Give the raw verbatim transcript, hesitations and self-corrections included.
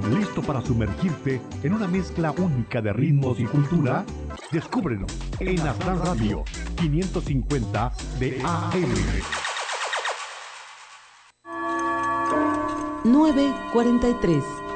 ¿Listo para sumergirte en una mezcla única de ritmos y cultura? Descúbrelo en Astral Radio quinientos cincuenta de A M. nueve cuarenta y tres.